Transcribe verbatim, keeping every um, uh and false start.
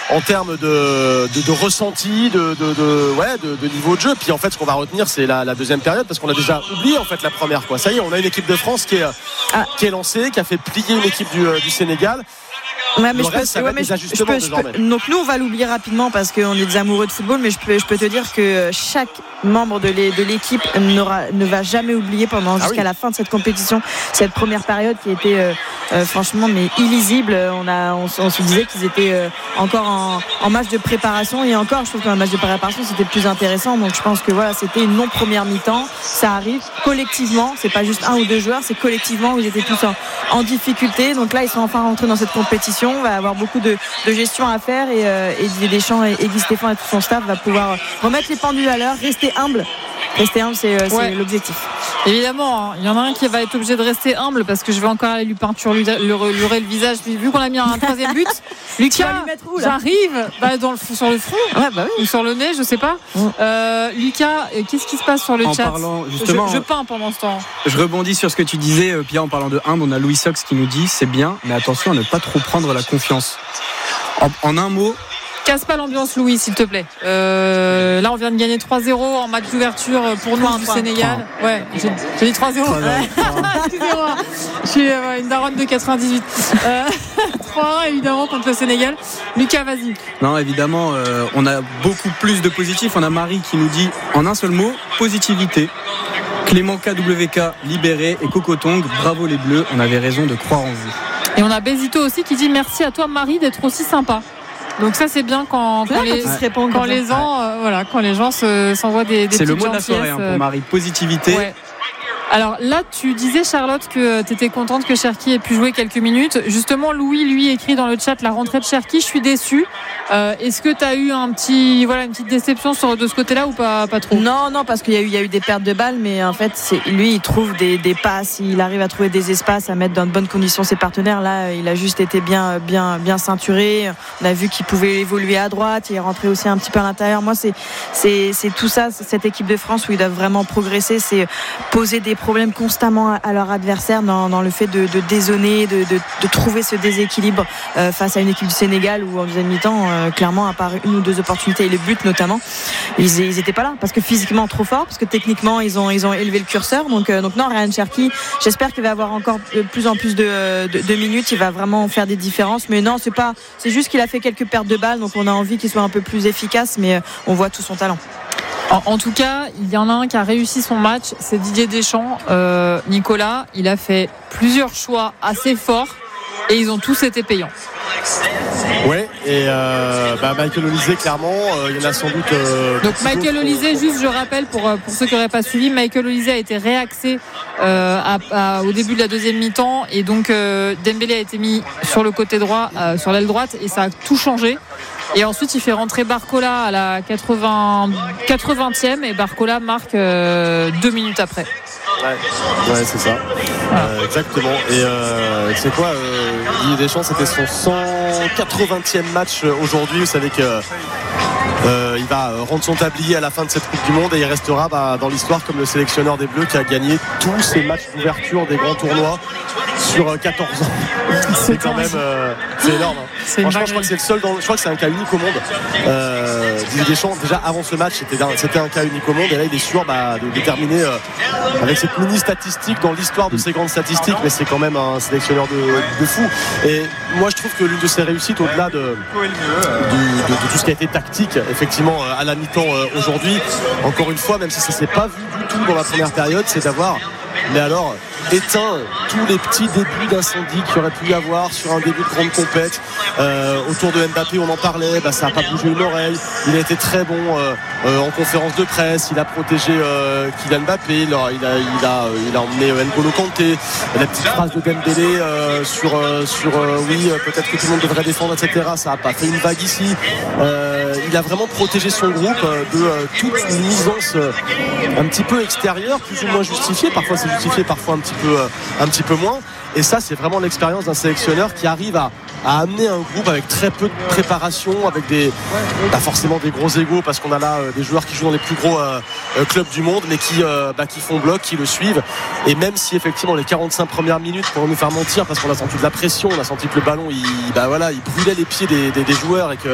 en termes de, de, de ressenti, de, de, de, ouais, de, de niveau de jeu. Puis en fait, ce qu'on va retenir, c'est la, la deuxième période, parce qu'on a déjà oublié en fait la première. Quoi. Ça y est, on a une équipe de France qui est, ah. qui est lancée, qui a fait plier une équipe du, du Sénégal. Ouais, mais le je reste, peux, ça ouais, va mais des je, ajustements je peux, je désormais. peux, donc nous, on va l'oublier rapidement parce qu'on est des amoureux de football, mais je peux, je peux te dire que chaque membre de, les, de l'équipe n'aura, ne va jamais oublier pendant ah jusqu'à oui. la fin de cette compétition cette première période qui était euh, euh, franchement mais illisible. On, a, on, on se disait qu'ils étaient euh, encore en, en match de préparation, et encore je trouve qu'un match de préparation c'était plus intéressant. Donc je pense que voilà, c'était une non première mi-temps. Ça arrive collectivement, c'est pas juste un ou deux joueurs, c'est collectivement où ils étaient tous en, en difficulté. Donc là ils sont enfin rentrés dans cette compétition. On va avoir beaucoup de, de gestion à faire, et, euh, et Didier Deschamps et, et Guy Stéphane et tout son staff va pouvoir remettre les pendules à l'heure, rester humble. Rester humble, c'est, c'est ouais. l'objectif. Évidemment, il hein. y en a un qui va être obligé de rester humble parce que je vais encore aller lui peinturer le visage. Vu qu'on a mis un troisième but, Lucas, où, j'arrive bah, dans le, sur le front ouais, bah oui. ou sur le nez, je sais pas. Ouais. Euh, Lucas, qu'est-ce qui se passe sur le en chat parlant, justement, je, je peins pendant ce temps. Je rebondis sur ce que tu disais, Pierre, en parlant de humble. On a Louis Sox qui nous dit c'est bien, mais attention à ne pas trop prendre la confiance. En, en un mot. Casse pas l'ambiance, Louis, s'il te plaît. Euh, là, on vient de gagner trois zéro en match d'ouverture pour nous du Sénégal. Ouais, j'ai, j'ai dit trois zéro. Excusez-moi, je suis euh, une daronne de quatre-vingt-dix-huit. Euh, trois un évidemment contre le Sénégal. Lucas, vas-y. Non, évidemment, euh, on a beaucoup plus de positifs. On a Marie qui nous dit en un seul mot, positivité. Clément K W K libéré et Cocotong, bravo les Bleus, on avait raison de croire en vous. Et on a Bézito aussi qui dit merci à toi Marie d'être aussi sympa. Donc ça c'est bien quand, quand, les, ouais. quand les gens euh, voilà quand les gens se, s'envoient des, des c'est petites le mot de la gentillesses. soirée hein, pour Marie, positivité. Ouais. Alors là, tu disais, Charlotte, que tu étais contente que Cherki ait pu jouer quelques minutes. Justement, Louis, lui, écrit dans le chat la rentrée de Cherki. Je suis déçu. Euh, est-ce que tu as eu un petit, voilà, une petite déception sur, de ce côté-là ou pas, pas trop ? Non, non, parce qu'il y a eu, il y a eu des pertes de balles, mais en fait, c'est, lui, il trouve des, des passes, il arrive à trouver des espaces, à mettre dans de bonnes conditions ses partenaires. Là, il a juste été bien, bien, bien ceinturé. On a vu qu'il pouvait évoluer à droite. Il est rentré aussi un petit peu à l'intérieur. Moi, c'est, c'est, c'est tout ça, cette équipe de France où ils doivent vraiment progresser. C'est poser des problèmes constamment à leur adversaire dans, dans le fait de, de dézonner, de, de, de trouver ce déséquilibre euh, face à une équipe du Sénégal où en deuxième mi-temps, euh, clairement, à part une ou deux opportunités et les buts notamment, ils, ils étaient pas là parce que physiquement trop fort, parce que techniquement ils ont, ils ont élevé le curseur. Donc, euh, donc non, Ryan Cherki, j'espère qu'il va avoir encore de plus en plus de, de, de minutes, il va vraiment faire des différences. Mais non, c'est pas, c'est juste qu'il a fait quelques pertes de balles, donc on a envie qu'il soit un peu plus efficace, mais euh, on voit tout son talent. En, en tout cas, il y en a un qui a réussi son match, c'est Didier Deschamps. Euh, Nicolas, il a fait plusieurs choix assez forts et ils ont tous été payants. Ouais, et euh, bah Michael Olise, clairement, euh, il y en a sans doute. Euh, Donc Michael Olise, juste je rappelle pour, pour ceux qui n'auraient pas suivi, Michael Olise a été réaxé euh, à, à, au début de la deuxième mi-temps, et donc euh, Dembélé a été mis sur le côté droit, euh, sur l'aile droite, et ça a tout changé. Et ensuite il fait rentrer Barcola à la quatre-vingts, quatre-vingtième et Barcola marque euh, deux minutes après. Ouais, ouais c'est ça. Voilà. Euh, exactement. Et euh, tu sais quoi, euh, Didier Deschamps, c'était son cent quatre-vingtième match aujourd'hui. Vous savez que euh, il va rendre son tablier à la fin de cette Coupe du Monde et il restera bah, dans l'histoire comme le sélectionneur des Bleus qui a gagné tous ses matchs d'ouverture des grands tournois sur quatorze ans. C'est, c'est quand même euh, c'est énorme. Hein. C'est Franchement, je crois que c'est le seul. Dans, je crois que c'est un cas unique au monde. Euh, Didier Deschamps, déjà avant ce match, c'était un, c'était un cas unique au monde. Et là, il est sûr bah, de, de terminer euh, avec cette mini statistique dans l'histoire de ces grandes statistiques. Mais c'est quand même un sélectionneur de, de fou. Et moi, je trouve que l'une de ses réussites, au-delà de, du, de, de tout ce qui a été tactique, effectivement, à la mi-temps euh, aujourd'hui, encore une fois, même si ça ne s'est pas vu du tout dans la première période, c'est d'avoir, mais alors, éteint tous les petits débuts d'incendie qu'il y aurait pu y avoir sur un début de grande compète. Euh, autour de Mbappé, on en parlait, bah, ça n'a pas bougé une oreille. Il a été très bon euh, euh, en conférence de presse, il a protégé euh, Kylian Mbappé, il a, il, a, il, a, il a emmené N'Golo Kanté, la petite phrase de Dembélé euh, sur, euh, sur euh, oui, peut-être que tout le monde devrait défendre, et cetera. Ça n'a pas fait une vague ici. Euh, il a vraiment protégé son groupe euh, de euh, toute une nuisance euh, un petit peu extérieure, plus ou moins justifiée. Parfois c'est justifié, parfois un petit peu, euh, un petit peu moins. Et ça, c'est vraiment l'expérience d'un sélectionneur qui arrive à, à amener un groupe avec très peu de préparation, avec des, pas forcément des gros égos, parce qu'on a là euh, des joueurs qui jouent dans les plus gros euh, clubs du monde, mais qui, euh, bah, qui font bloc, qui le suivent. Et même si effectivement les quarante-cinq premières minutes pour nous faire mentir, parce qu'on a senti de la pression, on a senti que le ballon, il, bah, voilà, il brûlait les pieds des, des, des joueurs et que